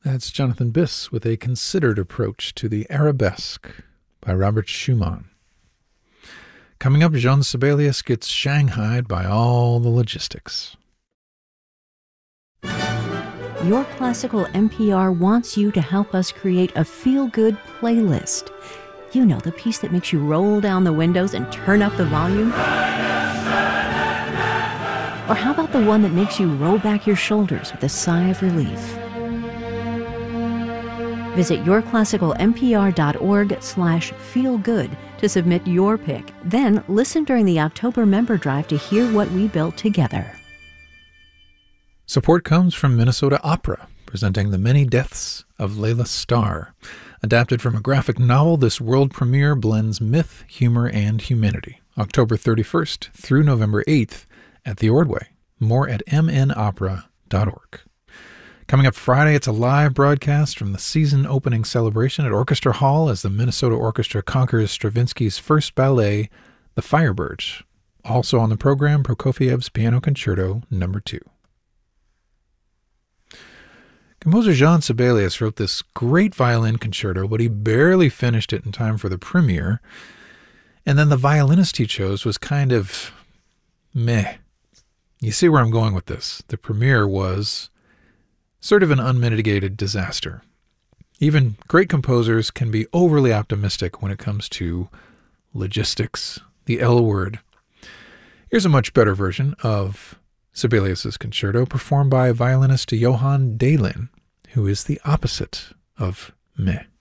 That's Jonathan Biss with a considered approach to the arabesque by Robert Schumann. Coming up, Jean Sibelius gets shanghaied by all the logistics. Your Classical NPR wants you to help us create a feel-good playlist. You know, the piece that makes you roll down the windows and turn up the volume? Or how about the one that makes you roll back your shoulders with a sigh of relief? Visit yourclassicalnpr.org/feelgood to submit your pick. Then listen during the October member drive to hear what we built together. Support comes from Minnesota Opera, presenting The Many Deaths of Layla Starr. Adapted from a graphic novel, this world premiere blends myth, humor, and humanity. October 31st through November 8th at the Ordway. More at mnopera.org. Coming up Friday, it's a live broadcast from the season opening celebration at Orchestra Hall as the Minnesota Orchestra conquers Stravinsky's first ballet, The Firebirds. Also on the program, Prokofiev's Piano Concerto No. 2. Composer Jean Sibelius wrote this great violin concerto, but he barely finished it in time for the premiere. And then the violinist he chose was kind of meh. You see where I'm going with this. The premiere was sort of an unmitigated disaster. Even great composers can be overly optimistic when it comes to logistics, the L word. Here's a much better version of Sibelius's concerto, performed by violinist Johann Dahlin, who is the opposite of meh.